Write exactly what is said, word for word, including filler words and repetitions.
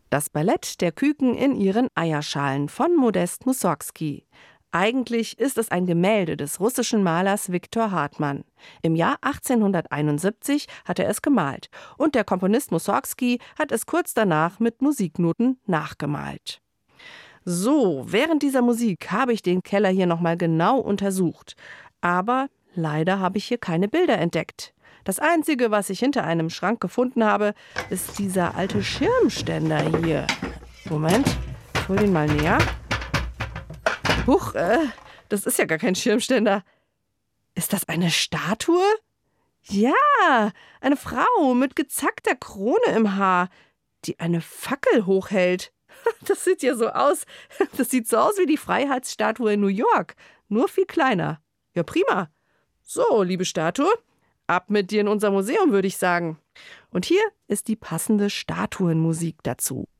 Das Ballett der Küken in ihren Eierschalen von Modest Mussorgsky. Eigentlich ist es ein Gemälde des russischen Malers Viktor Hartmann. Im Jahr achtzehnhunderteinundsiebzig hat er es gemalt und der Komponist Mussorgsky hat es kurz danach mit Musiknoten nachgemalt. So, während dieser Musik habe ich den Keller hier nochmal genau untersucht. Aber leider habe ich hier keine Bilder entdeckt. Das Einzige, was ich hinter einem Schrank gefunden habe, ist dieser alte Schirmständer hier. Moment, ich hol den mal näher. Huch, äh, das ist ja gar kein Schirmständer. Ist das eine Statue? Ja, eine Frau mit gezackter Krone im Haar, die eine Fackel hochhält. Das sieht ja so aus. Das sieht so aus wie die Freiheitsstatue in New York, nur viel kleiner. Ja, prima. So, liebe Statue, ab mit dir in unser Museum, würde ich sagen. Und hier ist die passende Statuenmusik dazu.